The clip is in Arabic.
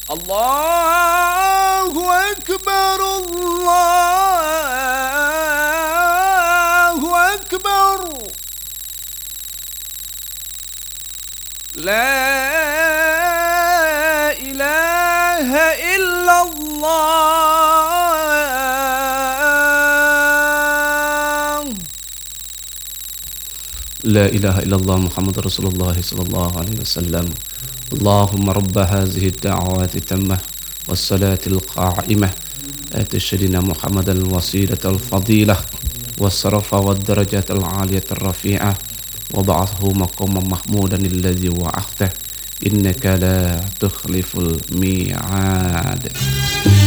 الله أكبر الله أكبر لا إله إلا الله. لا إله إلا الله محمد رسول الله صلى الله عليه وسلم. اللهم رب هذه الدعوات التامة والصلاة القائمة آت سيدنا محمد الوسيلة الفضيلة والشرف والدرجات العالية الرفيعة وبعثه مقاما محمودا الذي وعدته إنك لا تخلف الميعاد.